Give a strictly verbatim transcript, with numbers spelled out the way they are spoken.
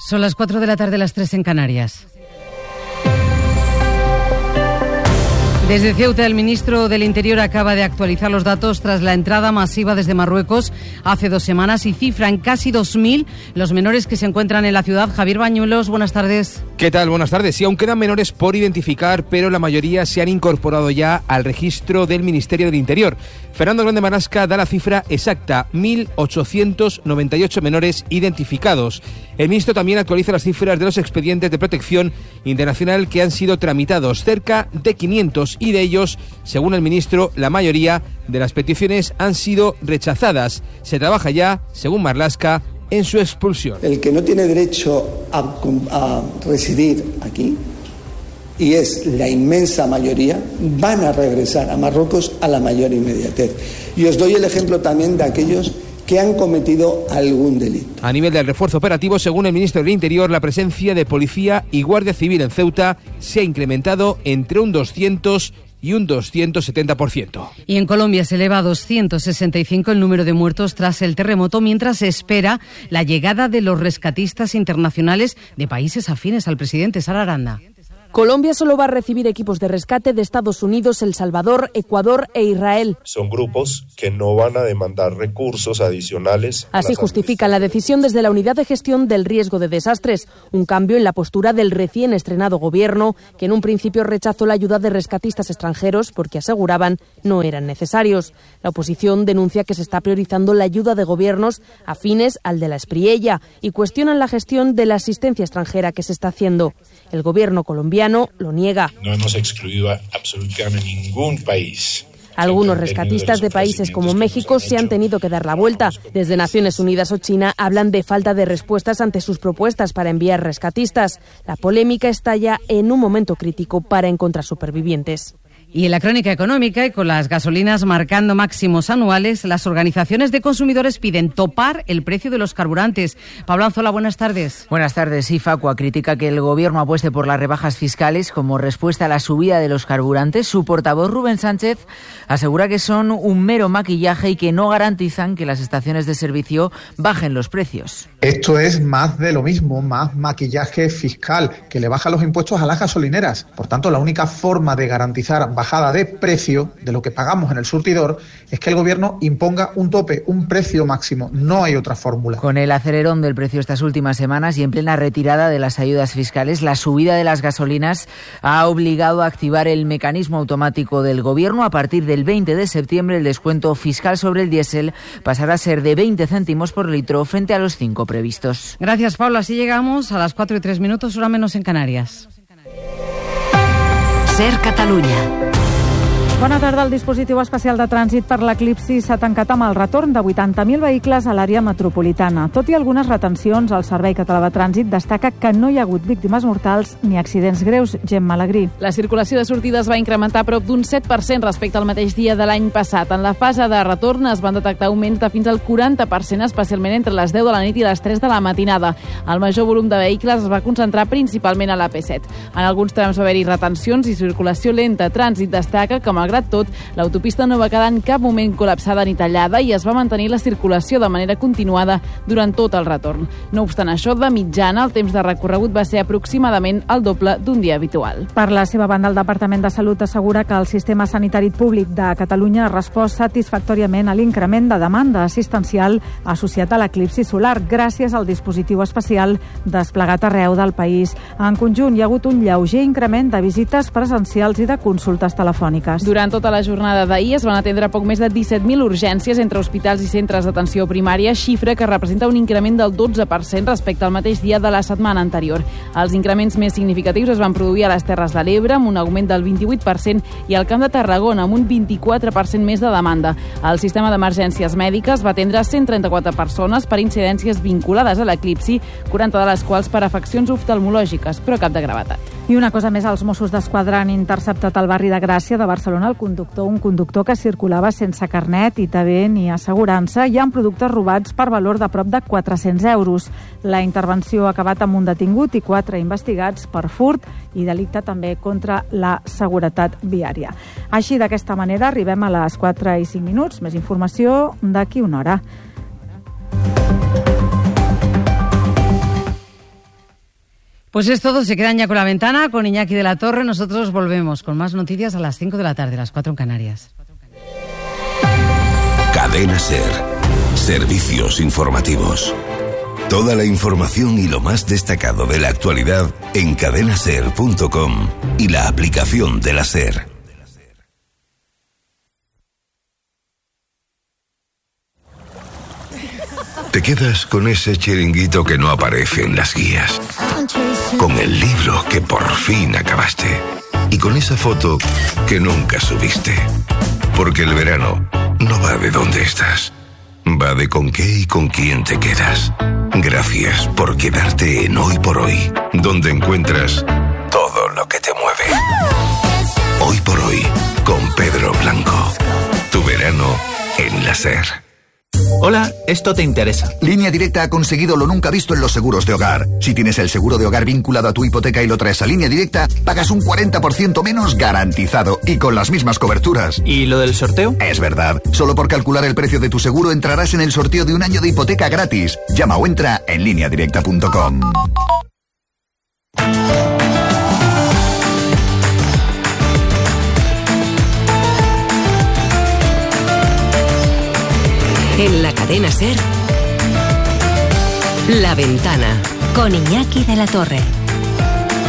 Son las cuatro de la tarde, las tres en Canarias. Desde Ceuta, el ministro del Interior acaba de actualizar los datos tras la entrada masiva desde Marruecos hace dos semanas y cifran casi dos mil los menores que se encuentran en la ciudad. Javier Bañuelos, buenas tardes. ¿Qué tal? Buenas tardes. Sí, aún quedan menores por identificar, pero la mayoría se han incorporado ya al registro del Ministerio del Interior. Fernando Grande Marlasca da la cifra exacta, mil ochocientos noventa y ocho menores identificados. El ministro también actualiza las cifras de los expedientes de protección internacional que han sido tramitados, cerca de quinientos, y de ellos, según el ministro, la mayoría de las peticiones han sido rechazadas. Se trabaja ya, según Marlasca, en su expulsión. El que no tiene derecho a, a residir aquí, y es la inmensa mayoría, van a regresar a Marruecos a la mayor inmediatez. Y os doy el ejemplo también de aquellos que han cometido algún delito. A nivel del refuerzo operativo, según el ministro del Interior, la presencia de policía y guardia civil en Ceuta se ha incrementado entre un doscientos y un doscientos setenta por ciento. Y en Colombia se eleva a doscientos sesenta y cinco el número de muertos tras el terremoto, mientras se espera la llegada de los rescatistas internacionales de países afines al presidente. Sara Aranda. Colombia solo va a recibir equipos de rescate de Estados Unidos, El Salvador, Ecuador e Israel. Son grupos que no van a demandar recursos adicionales. Así justifica la decisión desde la Unidad de Gestión del Riesgo de Desastres, un cambio en la postura del recién estrenado gobierno, que en un principio rechazó la ayuda de rescatistas extranjeros porque aseguraban no eran necesarios. La oposición denuncia que se está priorizando la ayuda de gobiernos afines al de la Espriella y cuestionan la gestión de la asistencia extranjera que se está haciendo. El gobierno colombiano lo niega. No hemos excluido a absolutamente ningún país. Algunos rescatistas de países como México se han tenido que dar la vuelta. Desde Naciones Unidas o China hablan de falta de respuestas ante sus propuestas para enviar rescatistas. La polémica estalla en un momento crítico para encontrar supervivientes. Y en la crónica económica, y con las gasolinas marcando máximos anuales, las organizaciones de consumidores piden topar el precio de los carburantes. Pablo Anzola, buenas tardes. Buenas tardes. Sí, Facua critica que el gobierno apueste por las rebajas fiscales como respuesta a la subida de los carburantes. Su portavoz, Rubén Sánchez, asegura que son un mero maquillaje y que no garantizan que las estaciones de servicio bajen los precios. Esto es más de lo mismo, más maquillaje fiscal, que le baja los impuestos a las gasolineras. Por tanto, la única forma de garantizar bajada de precio de lo que pagamos en el surtidor es que el gobierno imponga un tope, un precio máximo. No hay otra fórmula. Con el acelerón del precio estas últimas semanas y en plena retirada de las ayudas fiscales, la subida de las gasolinas ha obligado a activar el mecanismo automático del gobierno. A partir del veinte de septiembre, el descuento fiscal sobre el diésel pasará a ser de veinte céntimos por litro frente a los cinco previstos. Gracias, Pablo. Así llegamos a las cuatro y tres minutos, hora menos en Canarias. Ser Catalunya. Bona tarda. El dispositiu especial de trànsit per l'eclipsi s'ha tancat amb el retorn de vuitanta mil vehicles a l'àrea metropolitana. Tot i algunes retencions, el Servei Català de Trànsit destaca que no hi ha hagut víctimes mortals ni accidents greus. Gemma Alegrí. La circulació de sortides va incrementar prop d'un set per cent respecte al mateix dia de l'any passat. En la fase de retorn es van detectar augments de fins al quaranta per cent, especialment entre les deu de la nit i les tres de la matinada. El major volum de vehicles es va concentrar principalment a la P set. En alguns trams va haver-hi retencions i circulació lenta. Trànsit destaca que, malgrat tot, l'autopista no va quedar en cap moment col·lapsada ni tallada i es va mantenir la circulació de manera continuada durant tot el retorn. No obstant això, de mitjana, el temps de recorregut va ser aproximadament el doble d'un dia habitual. Per la seva banda, el Departament de Salut assegura que el sistema sanitari públic de Catalunya ha respost satisfactòriament a l'increment de demanda assistencial associat a l'eclipsi solar, gràcies al dispositiu especial desplegat arreu del país. En conjunt, hi ha hagut un lleuger increment de visites presencials i de consultes telefòniques. Durant tota la jornada d'ahir es van atendre poc més de disset mil urgències entre hospitals i centres d'atenció primària, xifra que representa un increment del dotze per cent respecte al mateix dia de la setmana anterior. Els increments més significatius es van produir a les Terres de l'Ebre, amb un augment del vint-i-vuit per cent, i al Camp de Tarragona, amb un vint-i-quatre per cent més de demanda. El sistema d'emergències mèdiques va atendre cent trenta-quatre persones per incidències vinculades a l'eclipsi, quaranta de les quals per afeccions oftalmològiques, però cap de gravetat. I una cosa més, els Mossos d'Esquadra han interceptat al barri de Gràcia de Barcelona el conductor, un conductor que circulava sense carnet, I T B ni assegurança, i amb productes robats per valor de prop de quatre-cents euros. La intervenció ha acabat amb un detingut i quatre investigats per furt i delicte també contra la seguretat viària. Així, d'aquesta manera, arribem a les quatre i cinc minuts. Més informació d'aquí una hora. Pues es todo, se quedan ya con La Ventana, con Iñaki de la Torre. Nosotros volvemos con más noticias a las cinco de la tarde, las cuatro en Canarias. Cadena SER. Servicios informativos. Toda la información y lo más destacado de la actualidad en cadena ser punto com y la aplicación de la SER. Te quedas con ese chiringuito que no aparece en las guías, con el libro que por fin acabaste y con esa foto que nunca subiste. Porque el verano no va de dónde estás, va de con qué y con quién te quedas. Gracias por quedarte en Hoy por Hoy, donde encuentras todo lo que te mueve. Hoy por Hoy, con Pedro Blanco. Tu verano en la SER. Hola, esto te interesa. Línea Directa ha conseguido lo nunca visto en los seguros de hogar. Si tienes el seguro de hogar vinculado a tu hipoteca y lo traes a Línea Directa, pagas un cuarenta por ciento menos garantizado y con las mismas coberturas. ¿Y lo del sorteo? Es verdad. Solo por calcular el precio de tu seguro entrarás en el sorteo de un año de hipoteca gratis. Llama o entra en línea directa punto com. En la cadena SER, La Ventana, con Iñaki de la Torre.